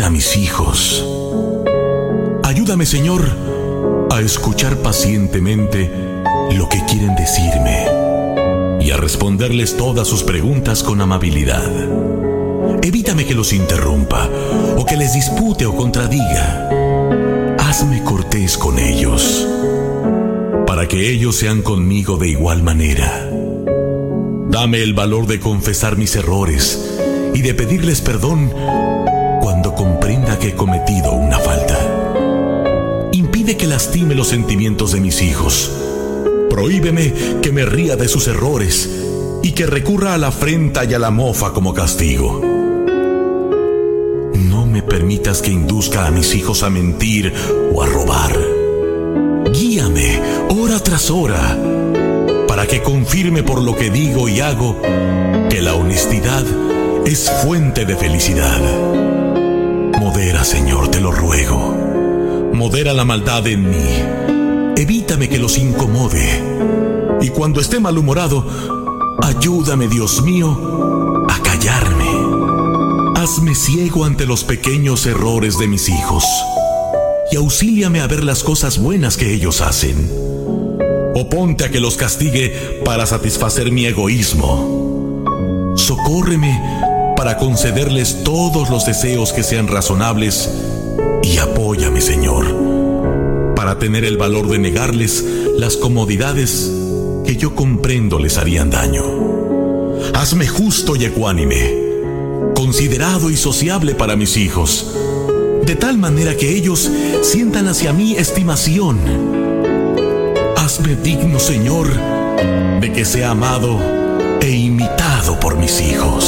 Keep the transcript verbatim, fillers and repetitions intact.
para mis hijos. Ayúdame, Señor, a escuchar pacientemente lo que quieren decirme y a responderles todas sus preguntas con amabilidad. Evítame que los interrumpa o que les dispute o contradiga. Hazme cortés con ellos, para que ellos sean conmigo de igual manera. Dame el valor de confesar mis errores y de pedirles perdón cuando comprenda que he cometido una falta. Impide que lastime los sentimientos de mis hijos. Prohíbeme que me ría de sus errores y que recurra a la afrenta y a la mofa como castigo. No me permitas que induzca a mis hijos a mentir o a robar. Guíame hora tras hora para que confirme por lo que digo y hago que la honestidad es fuente de felicidad. Modera, Señor, te lo ruego. Modera la maldad en mí. Evítame que los incomode. Y cuando esté malhumorado, ayúdame, Dios mío, a callarme. Hazme ciego ante los pequeños errores de mis hijos y auxíliame a ver las cosas buenas que ellos hacen. Oponte a que los castigue para satisfacer mi egoísmo. Socórreme para concederles todos los deseos que sean razonables y apóyame, Señor, para tener el valor de negarles las comodidades que yo comprendo les harían daño. Hazme justo y ecuánime, considerado y sociable para mis hijos, de tal manera que ellos sientan hacia mí estimación. Hazme digno, Señor, de que sea amado e imitado por mis hijos.